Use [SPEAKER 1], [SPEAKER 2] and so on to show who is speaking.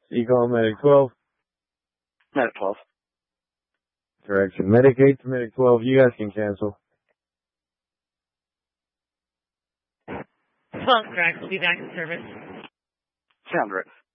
[SPEAKER 1] You call Medic 12?
[SPEAKER 2] Medic 12.
[SPEAKER 1] Correction. Medic 8 to Medic 12. You guys can cancel.
[SPEAKER 3] 12 correct. Be back in service.
[SPEAKER 2] Sound right.